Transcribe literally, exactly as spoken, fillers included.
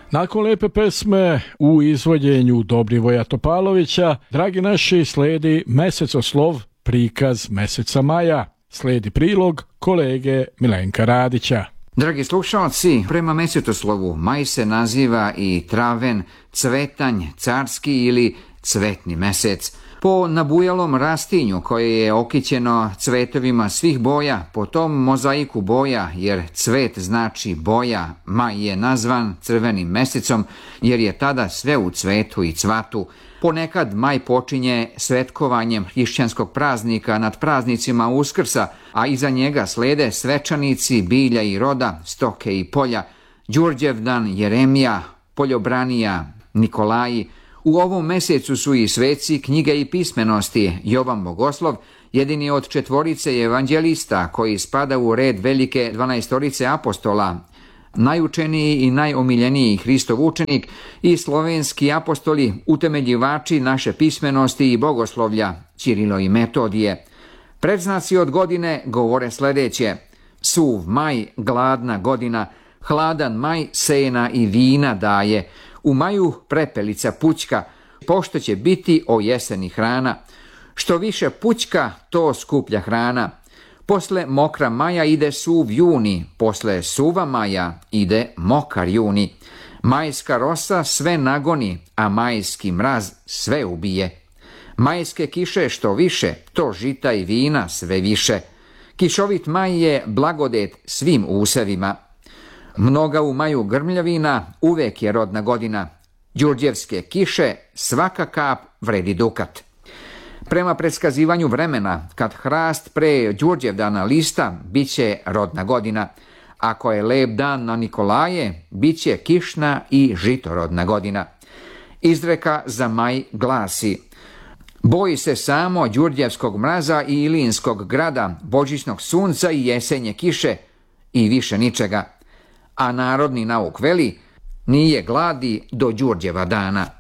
Nakon lepe pesme u izvođenju Dobrivoja Topalovića, dragi naši, sledi mesecoslov, prikaz meseca maja. Sledi prilog kolege Milenka Radića. Dragi slušalci, prema mesecoslovu maj se naziva i traven, cvetanj, carski ili cvetni mesec. Po nabujalom rastinju koje je okićeno cvetovima svih boja, po tom mozaiku boja, jer cvet znači boja, maj je nazvan crvenim mesecom, jer je tada sve u cvetu i cvatu. Ponekad maj počinje svetkovanjem hrišćanskog praznika nad praznicima Uskrsa, a iza njega slede svečanici bilja i roda, stoke i polja, Đurđevdan, Jeremija, Poljobranija, Nikolaji. U ovom mesecu su i sveci knjige i pismenosti. Jovan Bogoslov, jedini od četvorice evanđelista koji spada u red velike dvanaestorice apostola, najučeniji i najomiljeniji Hristov učenik, i slovenski apostoli, utemeljivači naše pismenosti i bogoslovlja, Ćirilo i Metodije. Predznaci od godine govore sljedeće: suv maj, gladna godina, hladan maj sena i vina daje, u maju prepelica pućka, pošto će biti o jeseni hrana. Što više pućka, to skuplja hrana. Posle mokra maja ide suv juni, posle suva maja ide mokar juni. Majska rosa sve nagoni, a majski mraz sve ubije. Majske kiše što više, to žita i vina sve više. Kišovit maj je blagodet svim usevima. Mnoga u maju grmljavina, uvek je rodna godina. Đurđevske kiše, svaka kap vredi dukat. Prema predskazivanju vremena, kad hrast pre Đurđevdana lista, bit će rodna godina. Ako je lep dan na Nikolaje, bit će kišna i žitorodna godina. Izreka za maj glasi: boji se samo đurđevskog mraza i ilinskog grada, božićnog sunca i jesenje kiše, i više ničega. A narodni nauk veli: nije gladi do Đurđeva dana.